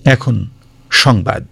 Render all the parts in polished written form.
এখন সংবাদ।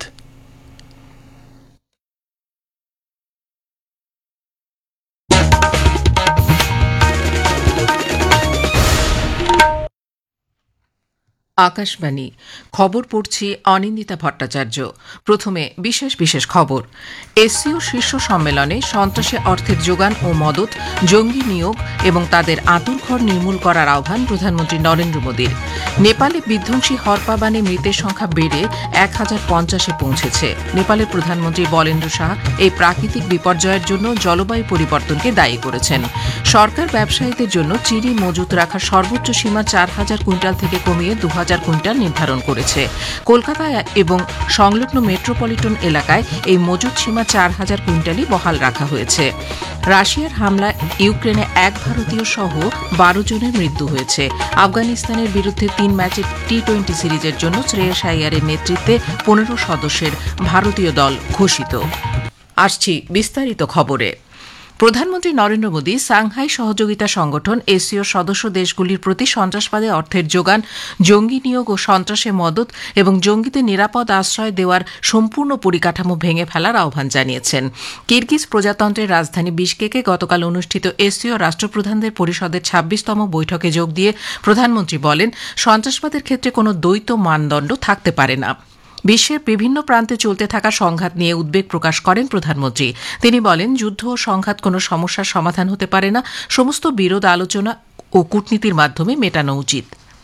আকাশবাণী খবর পড়ছি অনিন্দিতা ভট্টাচার্য। প্রথমে বিশেষ বিশেষ খবর। এসসিও শীর্ষ সম্মেলনে সন্ত্রাসে অর্থের যোগান ও মদত, জঙ্গি নিয়োগ এবং তাদের আঁতুড়ঘর নির্মূল করার আহ্বান প্রধানমন্ত্রী নরেন্দ্র মোদীর। নেপালে বিধ্বংসী হরপা বানে মৃতের সংখ্যা বেড়ে 1050-এ পৌঁছেছে। নেপালের প্রধানমন্ত্রী বলেন্দ্র শাহ এই প্রাকৃতিক বিপর্যয়ের জন্য জলবায়ু পরিবর্তনকে দায়ী করেছেন। সরকার ব্যবসায়ীদের জন্য চিনি মজুত রাখার সর্বোচ্চ সীমা 4000 কুইন্টাল থেকে কমিয়ে 2000 কুইন্টাল নির্ধারণ করেছে। কলকাতা এবং সংলগ্ন মেট্রোপলিটন এলাকায় এই মজুত সীমা 4000 কুইন্টালই বহাল রাখা হয়েছে। রাশিয়ার হামলায় ইউক্রেনে এক ভারতীয় সহ 12 জনের মৃত্যু হয়েছে। আফগানিস্তানের বিরুদ্ধে 3 ম্যাচের টি-20 সিরিজের জন্য শ্রেয়স আইয়ারের নেতৃত্বে 15 সদস্যের ভারতীয় দল ঘোষিত। আসছি বিস্তারিত খবরে। প্রধানমন্ত্রী নরেন্দ্র মোদী সাংহাই সহযোগিতা সংগঠন এসসিও সদস্য দেশগুলির প্রতি সন্ত্রাসবাদে অর্থের যোগান, জঙ্গি নিয়োগ ও সন্ত্রাসে মদত এবং জঙ্গিদের নিরাপদ আশ্রয় দেওয়ার সম্পূর্ণ পরিকাঠামো ভেঙে ফেলার আহ্বান জানিয়েছেন। কিরগিজ প্রজাতন্ত্রের রাজধানী বিশকেকে গতকাল অনুষ্ঠিত এসসিও রাষ্ট্রপ্রধানদের পরিষদের 26তম বৈঠকে যোগ দিয়ে প্রধানমন্ত্রী বলেন, সন্ত্রাসবাদের ক্ষেত্রে কোনো দ্বৈত মানদণ্ড থাকতে পারে না। বিশ্বের বিভিন্ন প্রান্তে চলতে থাকা সংঘাত নিয়ে উদ্বেগ প্রকাশ করেন প্রধানমন্ত্রী। তিনি বলেন, যুদ্ধ ও সংঘাত কোনো সমস্যার সমাধান হতে পারে না, সমস্ত বিরোধ আলোচনা ও কূটনীতির মাধ্যমে মেটানো উচিত।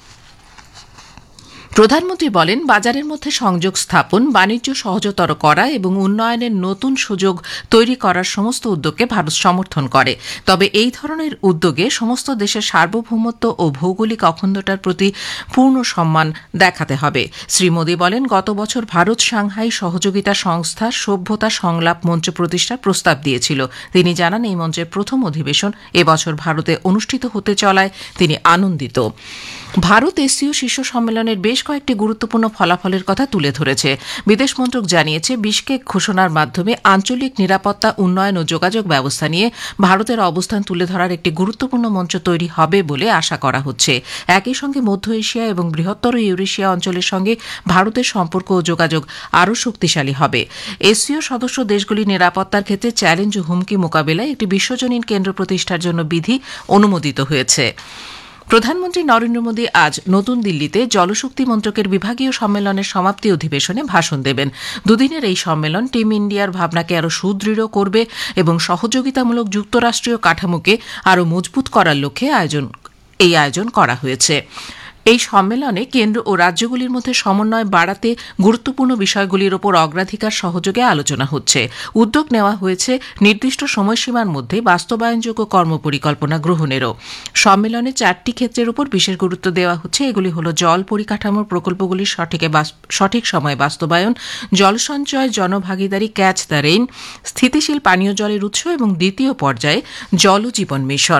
প্রধানমন্ত্রী বলেন, বাজারের মধ্যে সংযোগ স্থাপন, বাণিজ্য সহজতর করা এবং উন্নয়নের নতুন সুযোগ তৈরি করার সমস্ত উদ্যোগকে ভারত সমর্থন করে। তবে এই ধরনের উদ্যোগে সমস্ত দেশের সার্বভৌমত্ব ও ভৌগোলিক অখণ্ডতার প্রতি পূর্ণ সম্মান দেখাতে হবে। শ্রী মোদী বলেন, গত বছর ভারত সাংহাই সহযোগিতা সংস্থার সভ্যতা সংলাপ মঞ্চ প্রতিষ্ঠার প্রস্তাব দিয়েছিল। তিনি জানান, এই মঞ্চের প্রথম অধিবেশন এবছর ভারতে অনুষ্ঠিত হতে চলায় তিনি আনন্দিত। ভারত এসসিও শীর্ষ সম্মেলনের বেশ কয়েকটি গুরুত্বপূর্ণ ফলাফলের কথা তুলে ধরেছে। বিদেশ মন্ত্রক জানিয়েছে, বিশকেক ঘোষণার মাধ্যমে আঞ্চলিক নিরাপত্তা, উন্নয়ন ও যোগাযোগ ব্যবস্থা নিয়ে ভারতের অবস্থান তুলে ধরার একটি গুরুত্বপূর্ণ মঞ্চ তৈরি হবে বলে আশা করা হচ্ছে। একই সঙ্গে মধ্য এশিয়া এবং বৃহত্তর ইউরেশিয়া অঞ্চলের সঙ্গে ভারতের সম্পর্ক ও যোগাযোগ আরও শক্তিশালী হবে। এসসিও সদস্য দেশগুলির নিরাপত্তার ক্ষেত্রে চ্যালেঞ্জ ও হুমকি মোকাবিলায় একটি বিশ্বজনীন কেন্দ্র প্রতিষ্ঠার জন্য বিধি অনুমোদিত হয়েছে। প্রধানমন্ত্রী নরেন্দ্র মোদী আজ নতুন দিল্লিতে জলশক্তি মন্ত্রকের বিভাগীয় সম্মেলনের সমাপ্তি অধিবেশনে ভাষণ দেবেন। দুদিনের এই সম্মেলন টিম ইন্ডিয়ার ভাবনাকে আরও সুদৃঢ় করবে এবং সহযোগিতামূলক যুক্তরাষ্ট্রীয় কাঠামোকে আরও মজবুত করার লক্ষ্যে এই আয়োজন করা হয়েছে। এই সম্মেলনে কেন্দ্র ও রাজ্যগুলির মধ্যে সমন্বয় বাড়াতে গুরুত্বপূর্ণ বিষয়গুলির ওপর অগ্রাধিকার সহযোগে আলোচনা হচ্ছে। উদ্যোগ নেওয়া হয়েছে নির্দিষ্ট সময়সীমার মধ্যে বাস্তবায়নযোগ্য কর্মপরিকল্পনা গ্রহণেরও। সম্মেলনে 4টি ক্ষেত্রের উপর বিশেষ গুরুত্ব দেওয়া হচ্ছে। এগুলি হল জল পরিকাঠামোর প্রকল্পগুলির সঠিক সময়ে বাস্তবায়ন, জল সঞ্চয়, জনভাগিদারি, ক্যাচ দ্য রেইন, স্থিতিশীল পানীয় জলের উৎস এবং দ্বিতীয় পর্যায়ে জল জীবন মিশন।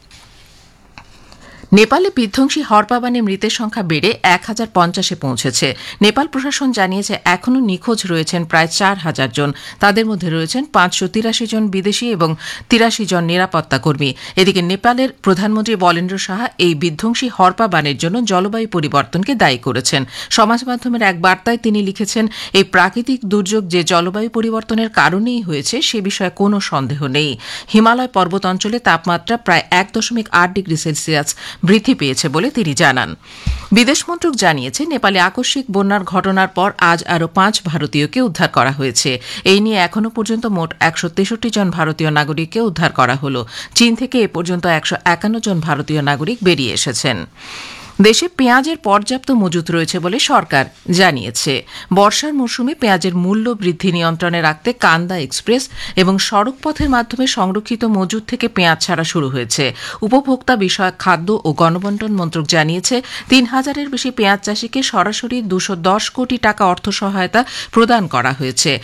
নেপালে বিধ্বংসী হরপা বানে মৃতের সংখ্যা বেড়ে 1050-এ পৌঁছেছে। নেপাল প্রশাসন জানিয়েছে, এখনও নিখোঁজ রয়েছেন প্রায় 4000 জন। তাদের মধ্যে রয়েছেন 583 জন বিদেশি এবং 83 জন নিরাপত্তা কর্মী। এদিকে নেপালের প্রধানমন্ত্রী বলেন্দ্র শাহ এই বিধ্বংসী হরপা বানের জন্য জলবায়ু পরিবর্তনকে দায়ী করেছেন। সমাজ মাধ্যমের এক বার্তায় তিনি লিখেছেন, এই প্রাকৃতিক দুর্যোগ যে জলবায়ু পরিবর্তনের কারণেই হয়েছে সে বিষয়ে কোনো সন্দেহ নেই। হিমালয় পর্বত অঞ্চলে তাপমাত্রা প্রায় 1.8 ডিগ্রি সেলসিয়াস বৃদ্ধি পেয়েছে বলে তিনি জানান। বিদেশ মন্ত্রক জানিয়েছে, নেপালে আকস্মিক বন্যার ঘটনার পর আজ আরও 5 ভারতীয়কে উদ্ধার করা হয়েছে। এই নিয়ে এখনও পর্যন্ত মোট 163 জন ভারতীয় নাগরিককে উদ্ধার করা হল। চীন থেকে এ পর্যন্ত 151 জন ভারতীয় নাগরিক বেরিয়ে এসেছেন। দেশে পেঁয়াজের পর্যাপ্ত মজুত রয়েছে বলে সরকার জানিয়েছে। বর্ষার মৌসুমে পেঁয়াজের মূল্য বৃদ্ধি নিয়ন্ত্রণে রাখতে কান্দা এক্সপ্রেস এবং সড়ক পথের মাধ্যমে সংরক্ষিত মজুত থেকে পেঁয়াজ ছাড়া শুরু হয়েছে। উপভোক্তা বিষয়ক খাদ্য ও গণবণ্টন মন্ত্রক জানিয়েছে, 3000-এর বেশি পেঁয়াজ চাষিকে সরাসরি 210 কোটি টাকা অর্থ সহায়তা প্রদান করা হয়েছে।